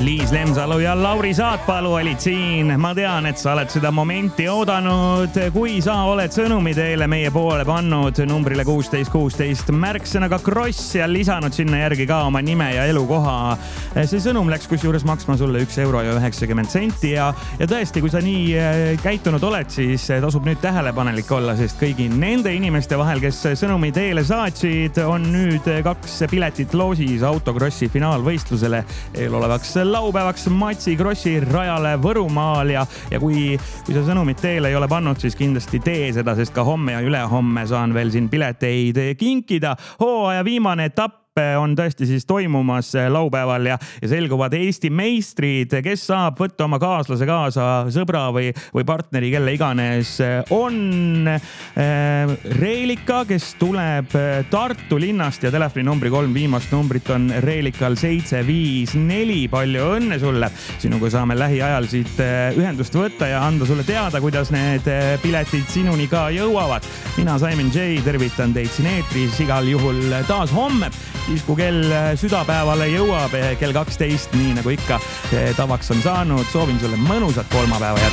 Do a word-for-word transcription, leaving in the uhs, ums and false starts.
Liis Lemsalu ja Lauri Saatpalu olid siin. Ma tean, et sa oled seda momenti oodanud. Kui sa oled sõnumi teile meie poole pannud numbrile kuusteist kuusteist märksõnaga Kross ja lisanud sinna järgi ka oma nime ja elukoha. See sõnum läks kusjuures maksma sulle üks euro ja üheksakümmend senti ja, ja tõesti, kui sa nii käitunud oled, siis tasub nüüd tähelepanelik olla, sest kõigi nende inimeste vahel, kes sõnumi teile saatsid, on nüüd kaks piletit loosis autokrossi finaalvõistlusele eelolevaks laupäevaks Matsi Krossi rajale Võrumaal ja, ja kui, kui sa sõnumit teele ei ole pannud, siis kindlasti tee seda, sest ka homme ja ülehomme saan veel siin pileteid kinkida. Hooaja viimane etapp on tõesti siis toimumas laupäeval ja, ja selguvad Eesti meistrid, kes saab võtta oma kaaslase kaasa, sõbra või, või partneri, kelle iganes on äh, Reelika, kes tuleb Tartu linnast ja telefoni numbri kolm viimast numbrit on Reelikal seitse viis neli. Palju õnne sulle. Sinuga saame lähiajal siit ühendust võtta ja anda sulle teada, kuidas need piletid sinuni ka jõuavad. Mina, Simon J, tervitan teid siin eetris igal juhul taas homme. Siis kui kell südapäevale jõuab kell kaksteist, nii nagu ikka tavaks on saanud, soovin sulle mõnusat kolmapäeva jätku.